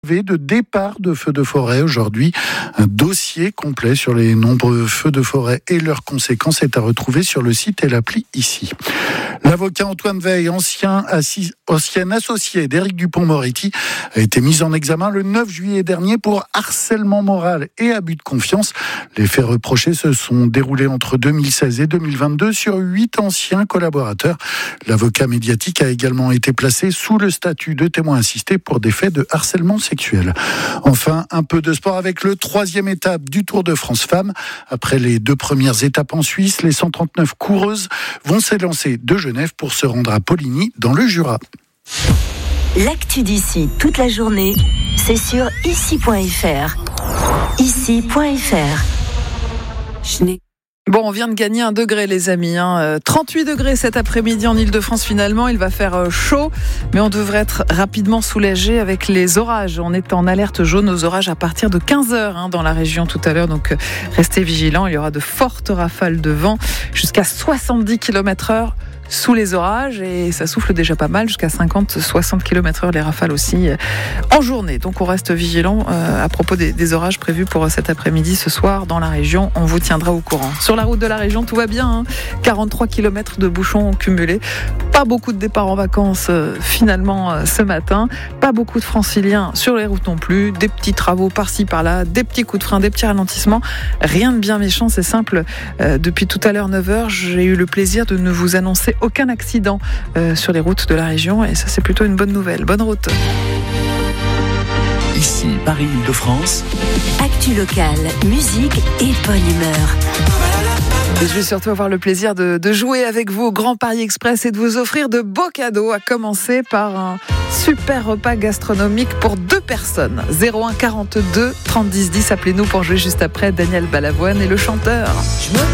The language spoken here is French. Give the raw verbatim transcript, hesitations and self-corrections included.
de départ de feux de forêt aujourd'hui. Un dossier complet sur les nombreux feux de forêt et leurs conséquences est à retrouver sur le site et l'appli ici. L'avocat Antoine Veil, ancien, assis, ancien associé d'Éric Dupond-Moretti, a été mis en examen le neuf juillet dernier pour harcèlement moral et abus de confiance. Les faits reprochés se sont déroulés entre deux mille seize et deux mille vingt-deux sur huit anciens collaborateurs. L'avocat médiatique a également été placé sous le statut de témoin assisté pour des faits de harcèlement sexuel. Enfin, un peu de sport avec le troisième étape du Tour de France Femmes. Après les deux premières étapes en Suisse, les cent trente-neuf coureuses vont s'élancer de Genève pour se rendre à Poligny dans le Jura. L'actu d'ici toute la journée, c'est sur ici point f r. ici point f r. Bon, on vient de gagner un degré, les amis. Hein. trente-huit degrés cet après-midi en Ile-de-France, finalement. Il va faire chaud, mais on devrait être rapidement soulagé avec les orages. On est en alerte jaune aux orages à partir de quinze heures hein, dans la région tout à l'heure. Donc, restez vigilants. Il y aura de fortes rafales de vent jusqu'à soixante-dix kilomètres heure sous les orages, et ça souffle déjà pas mal, jusqu'à cinquante à soixante kilomètres heure les rafales aussi en journée. Donc on reste vigilant euh, à propos des, des orages prévus pour cet après-midi, ce soir dans la région. On vous tiendra au courant. Sur la route de la région, tout va bien. Hein. quarante-trois kilomètres de bouchons cumulés. Pas beaucoup de départs en vacances euh, finalement euh, ce matin. Pas beaucoup de franciliens sur les routes non plus. Des petits travaux par-ci par-là, des petits coups de frein, des petits ralentissements. Rien de bien méchant, c'est simple. Euh, depuis tout à l'heure neuf heures, j'ai eu le plaisir de ne vous annoncer aucun accident euh, sur les routes de la région, et ça c'est plutôt une bonne nouvelle. Bonne route. Ici Paris-Île-de-France. Actu locale, musique et bonne humeur. Et je vais surtout avoir le plaisir de, de jouer avec vous au Grand Paris Express et de vous offrir de beaux cadeaux, à commencer par un super repas gastronomique pour deux personnes. zéro un quarante-deux trente dix dix, appelez-nous pour jouer juste après Daniel Balavoine et le chanteur.